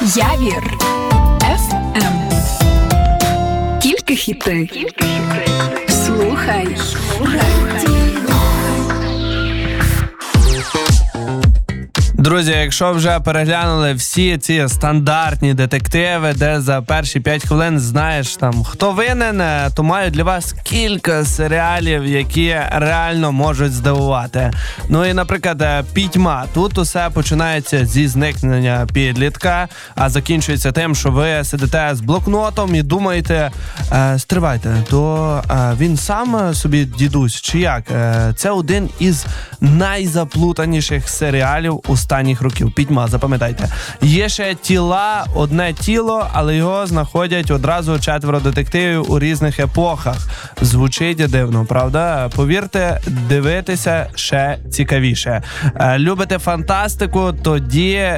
Явір ФМ. Тільки хіти. Слухай. Друзі, якщо вже переглянули всі ці стандартні детективи, де за перші 5 хвилин знаєш там, хто винен, то маю для вас кілька серіалів, які реально можуть здивувати. Ну і, наприклад, «Пітьма». Тут усе починається зі зникнення підлітка, а закінчується тим, що ви сидите з блокнотом і думаєте, стривайте, то він сам собі дідусь чи як? Це один із найзаплутаніших серіалів останніх років. «Пітьма», запам'ятайте. Є ще «Тіла», одне тіло, але його знаходять одразу 4 детективів у різних епохах. Звучить дивно, правда? Повірте, дивитися ще цікавіше. Любите фантастику? Тоді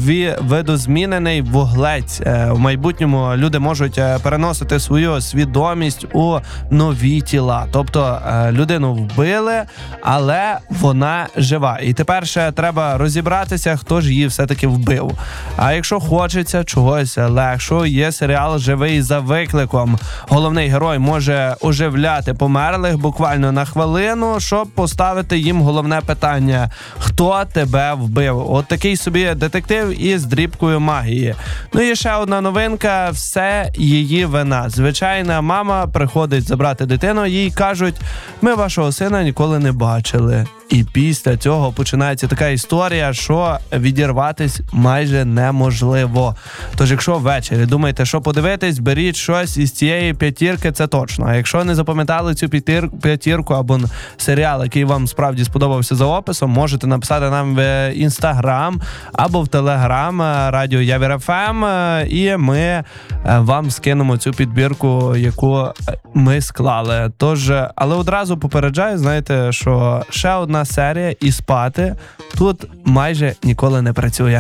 видозмінений «Вуглець». В майбутньому люди можуть переносити свою свідомість у нові тіла. Тобто людину вбили, але вона жива. І тепер ще треба розібратися, хто ж її все-таки вбив. А якщо хочеться чогось легшого, є серіал «Живий за викликом». Головний герой може оживляти померлих буквально на хвилину, щоб поставити їм головне питання – хто тебе вбив? От такий собі детектив із дрібкою магії. Ну і ще одна новинка – «Все її вина». Звичайна мама приходить забрати дитину, їй кажуть – ми вашого сина ніколи не бачили. І після цього починається така історія, що відірватись майже неможливо. Тож, якщо ввечері думаєте, що подивитись, беріть щось із цієї п'ятірки, це точно. А якщо не запам'ятали цю п'ятірку або серіал, який вам справді сподобався за описом, можете написати нам в Інстаграм або в Телеграм радіо Явір ФМ, і ми вам скинемо цю підбірку, яку ми склали. Тож, але одразу попереджаю, знаєте, що ще одна серія і спати тут майже ніколи не працює.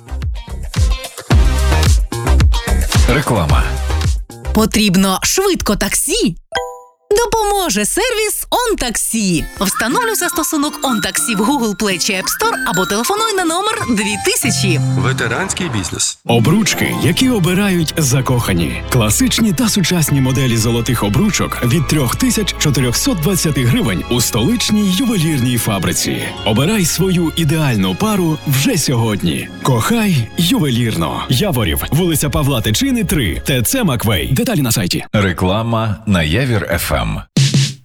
Реклама. Потрібно швидко таксі? Допоможе сервіс «ОнТаксі». Встановлюй застосунок «ОнТаксі» в Google Play чи App Store або телефонуй на номер 2000. Ветеранський бізнес. Обручки, які обирають закохані. Класичні та сучасні моделі золотих обручок від 3420 гривень у столичній ювелірній фабриці. Обирай свою ідеальну пару вже сьогодні. Кохай ювелірно. Яворів, вулиця Павла Тичини, 3, ТЦ Маквей. Деталі на сайті. Реклама на Явір ФМ.